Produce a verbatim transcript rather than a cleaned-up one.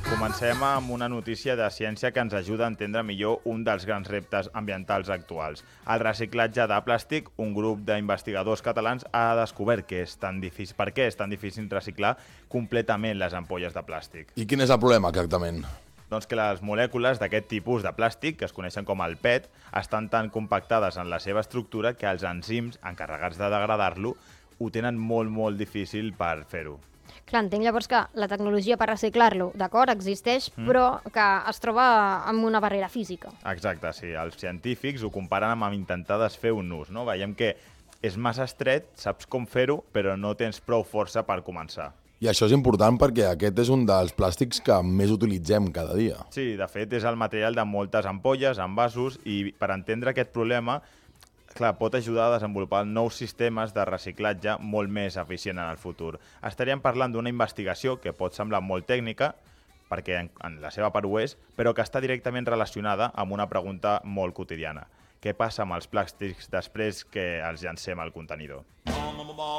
Comencem amb una notícia de ciència que ens ajuda a entendre millor un dels grans reptes ambientals actuals. El reciclatge de plàstic, un grup d'investigadors catalans ha descobert que és tan difícil, per què és tan difícil reciclar completament les ampolles de plàstic. I quin és el problema, exactament? Doncs que les molècules d'aquest tipus de plàstic, que es coneixen com el P E T, estan tan compactades en la seva estructura que els enzims encarregats de degradar-lo ho tenen molt, molt difícil per fer-ho. Clar, entenc llavors que la tecnologia per reciclar-lo, d'acord, existeix, mm. però que es troba amb una barrera física. Exacte, sí. Els científics ho comparen amb intentar desfer un nus, no? Veiem que és massa estret, saps com fer-ho, però no tens prou força per començar. I això és important perquè aquest és un dels plàstics que més utilitzem cada dia. Sí, de fet, és el material de moltes ampolles, envasos, i per entendre aquest problema, clar, pot ajudar a desenvolupar nous sistemes de reciclatge molt més eficient en el futur. Estaríem parlant d'una investigació que pot semblar molt tècnica, perquè en, en la seva part ho és, però que està directament relacionada amb una pregunta molt quotidiana. Què passa amb els plàstics després que els llancem al contenidor?